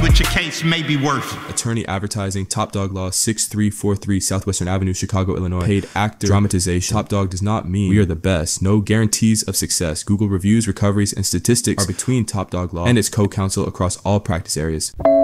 what your case may be worth. Attorney advertising, Top Dog Law, 6343 Southwestern Avenue, Chicago, Illinois. Paid actor, dramatization. Top Dog does not mean we are the best. No guarantees of success. Google reviews, recoveries, and statistics are between Top Dog Law and its co-counsel across all practice areas.